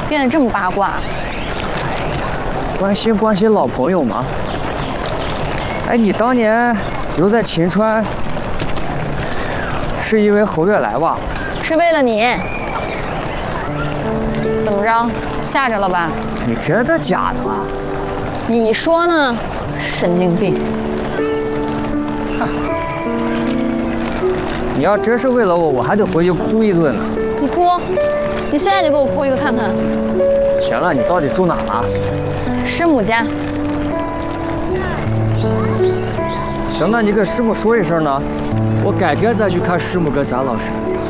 变得这么八卦？ 关心关心老朋友嘛。哎，你当年留在秦川，是因为侯月来吧？ 是为了你。怎么着？吓着了吧？ 你真的假的啊？ 你说呢？神经病！ 你要真是为了我，我还得回去哭一顿呢。 你哭，你现在就给我哭一个看看。 行了，你到底住哪了？ 师母家。 行，那你跟师母说一声呢，我改天再去看师母跟咱老师。